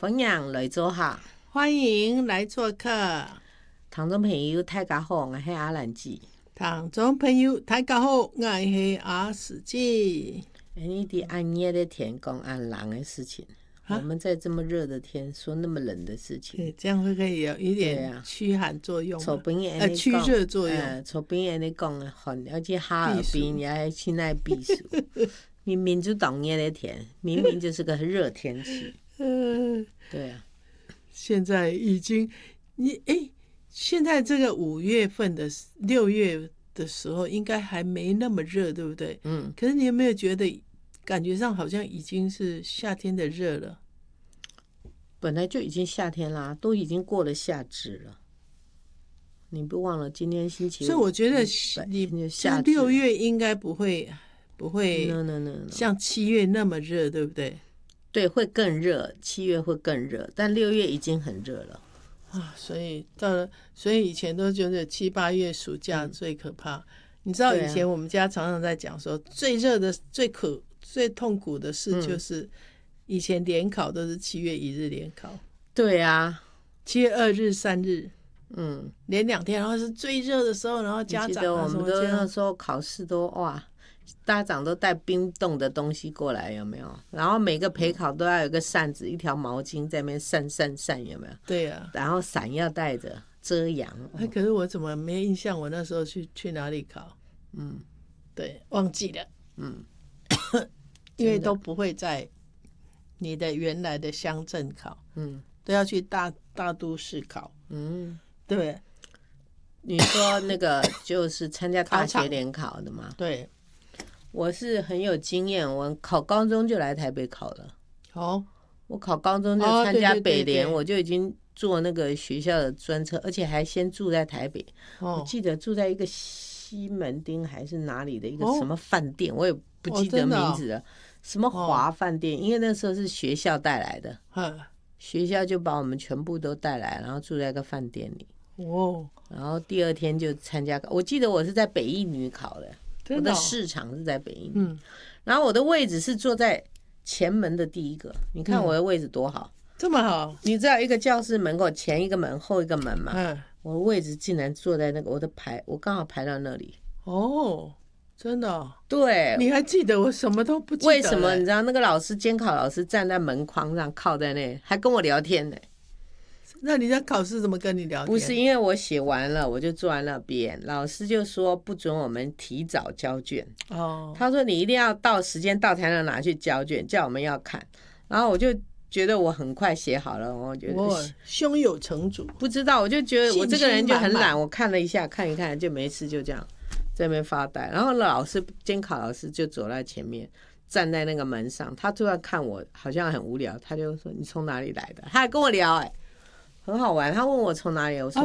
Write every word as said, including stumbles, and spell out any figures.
逢阳来做客， 欢迎来做客。 听众朋友大家好，我是阿兰姐。 听众朋友大家好，我是阿史姐。 你的暗热的天讲暗冷的事情，我们在这么热的天说那么冷的事情， 这样会可以有一点驱寒作用， 臭边呃驱热作用。 呃，臭边你讲的很，而且哈尔滨也去那避暑。明明就冬热的天，明明就是个热天气。 嗯， 对啊。 现在已经，你哎，现在这个五月份的六月的时候，应该还没那么热，对不对？ 嗯。 可是你有没有觉得，感觉上好像已经是夏天的热了？ 本来就已经夏天啦，都已经过了夏至了。你不忘了今天星期五？ 所以我觉得你这六月应该不会不会 no, no, no, no. 像七月那么热，对不对？ 对，会更热，七月会更热，但六月已经很热了啊。所以到了，所以以前都觉得七八月暑假最可怕。嗯、你知道以前我们家常常在讲说，最热的、最可、最痛苦的事就是。嗯，以前联考都是七月一日联考， 对啊， 七月二日、三日， 嗯， 连两天，然后是最热的时候，然后家长啊我们都那时候考试都哇，家长都带冰冻的东西过来，有没有？然后每个陪考都要有个扇子、一条毛巾在那边扇扇扇，有没有？ 对呀、啊， 然后伞要带着遮阳。 哎、哦，可是我怎么没印象？我那时候去去哪里考？嗯，对，忘记了。嗯，因为都不会在。你的原来的乡镇考，嗯，都要去大大都市考，嗯，对。 你说那个就是参加大学联考的吗？ 对， 我是很有经验，我考高中就来台北考了。 哦， 我考高中就参加北联， 哦、 我就已经坐那个学校的专车，而且还先住在台北。哦、我记得住在一个西门町还是哪里的一个什么饭店，哦、我也不记得名字了。哦什么华饭店、哦？因为那时候是学校带来的，学校就把我们全部都带来，然后住在一个饭店里。哦，然后第二天就参加。我记得我是在北一女考的，的哦、我的市场是在北一女、嗯，然后我的位置是坐在前门的第一个。你看我的位置多好， 嗯、这么好？ 你知道一个教室门口前一个门后一个门嘛？嗯，我的位置竟然坐在那个我的排，我刚好排到那里。 哦。真的、哦？ 对， 你还记得？我什么都不记得。 为什么？你知道那个老师监考老师站在门框上靠在那，还跟我聊天呢。 那你在考试怎么跟你聊天？ 不是因为我写完了，我就坐在那边，老师就说不准我们提早交卷。哦，他说你一定要到时间到才能拿去交卷，叫我们要看。然后我就觉得我很快写好了，我觉得我胸有成竹。 不知道，我就觉得我这个人就很懒，我看了一下，看一看就没事，就这样。在那边发呆，然后老师监考老师就走在前面，站在那个门上。他突然看我好像很无聊，他就说：“你从哪里来的？”他还跟我聊、欸，哎，很好玩。他问我从哪里，我说